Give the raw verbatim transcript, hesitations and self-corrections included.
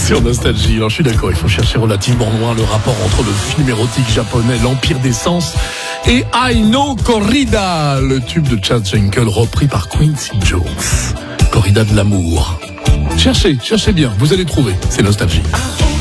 Sur Nostalgie. Alors je suis d'accord, il faut chercher relativement loin le rapport entre le film érotique japonais L'Empire des Sens et I Know Corrida, le tube de Chad Jankel repris par Quincy Jones. Corrida de l'amour. Cherchez, cherchez bien, vous allez trouver, c'est Nostalgie.